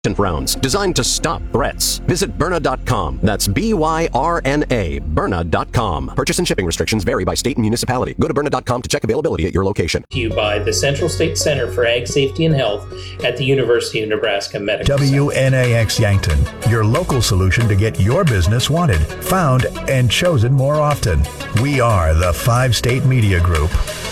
rounds designed to stop threats. Visit Byrna.com. That's BYRNA. Byrna.com. Purchase and shipping restrictions vary by state and municipality. Go to Byrna.com to check availability at your location. To you by the Central State Center for Ag Safety and Health at the University of Nebraska Medical Center. WNAX Yankton, your local solution to get your business wanted, found, and chosen more often. We are the 5-State Media Group.